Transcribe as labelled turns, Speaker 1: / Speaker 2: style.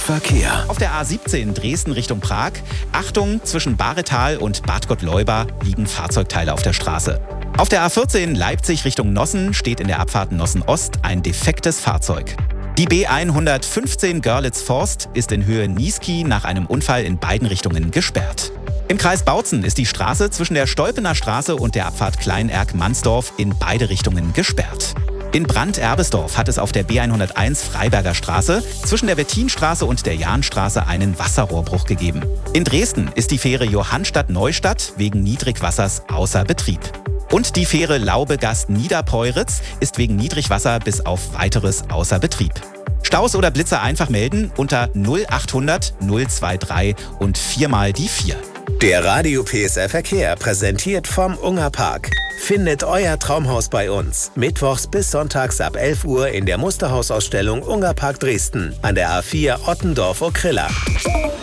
Speaker 1: Verkehr.
Speaker 2: Auf der A17 Dresden Richtung Prag. Achtung, zwischen Baretal und Bad Gottleuba liegen Fahrzeugteile auf der Straße. Auf der A14 Leipzig Richtung Nossen steht in der Abfahrt Nossen Ost ein defektes Fahrzeug. Die B115 Görlitz-Forst ist in Höhe Niesky nach einem Unfall in beiden Richtungen gesperrt. Im Kreis Bautzen ist die Straße zwischen der Stolpener Straße und der Abfahrt Kleinerk-Mansdorf in beide Richtungen gesperrt. In Brandt-Erbesdorf hat es auf der B101 Freiberger Straße zwischen der Wettinstraße und der Jahnstraße einen Wasserrohrbruch gegeben. In Dresden ist die Fähre Johannstadt-Neustadt wegen Niedrigwassers außer Betrieb. Und die Fähre Laubegast-Niederpeuritz ist wegen Niedrigwasser bis auf Weiteres außer Betrieb. Staus oder Blitze einfach melden unter 0800 023 und 4 mal die 4.
Speaker 1: Der Radio PSR Verkehr präsentiert vom Ungerpark. Findet euer Traumhaus bei uns. Mittwochs bis sonntags ab 11 Uhr in der Musterhausausstellung Ungerpark Dresden an der A4 Ottendorf-Okrilla.